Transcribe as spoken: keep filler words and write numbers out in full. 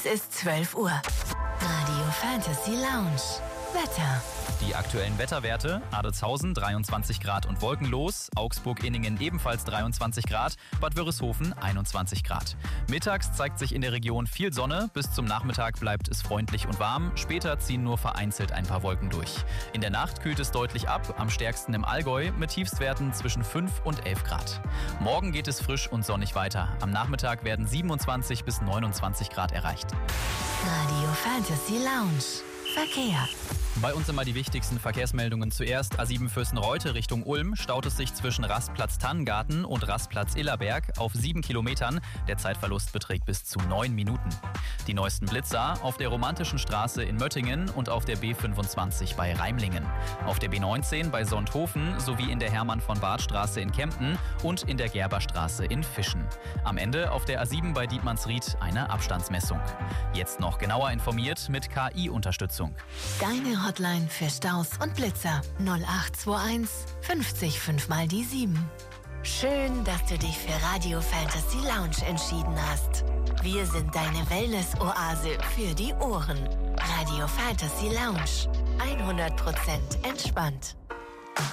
Es ist zwölf Uhr. Radio Fantasy Lounge. Wetter. Die aktuellen Wetterwerte: Adolzhausen dreiundzwanzig Grad und wolkenlos, Augsburg-Inningen ebenfalls dreiundzwanzig Grad, Bad Wörishofen einundzwanzig Grad. Mittags zeigt sich in der Region viel Sonne, bis zum Nachmittag bleibt es freundlich und warm, später ziehen nur vereinzelt ein paar Wolken durch. In der Nacht kühlt es deutlich ab, am stärksten im Allgäu mit Tiefstwerten zwischen fünf und elf Grad. Morgen geht es frisch und sonnig weiter, am Nachmittag werden siebenundzwanzig bis neunundzwanzig Grad erreicht. Radio Fantasy Lounge. Verkehr. Bei uns immer die wichtigsten Verkehrsmeldungen zuerst. A sieben Fürstenreute Richtung Ulm staut es sich zwischen Rastplatz Tannengarten und Rastplatz Illerberg auf sieben Kilometern. Der Zeitverlust beträgt bis zu neun Minuten. Die neuesten Blitzer auf der Romantischen Straße in Möttingen und auf der B fünfundzwanzig bei Reimlingen. Auf der B neunzehn bei Sonthofen sowie in der Hermann-von-Bart-Straße in Kempten und in der Gerberstraße in Fischen. Am Ende auf der A sieben bei Dietmannsried eine Abstandsmessung. Jetzt noch genauer informiert mit K I-Unterstützung. Deine Hotline für Staus und Blitzer null acht zwei eins fünfzig fünf mal die sieben. Schön, dass du dich für Radio Fantasy Lounge entschieden hast. Wir sind deine Wellness-Oase für die Ohren. Radio Fantasy Lounge. hundert Prozent entspannt.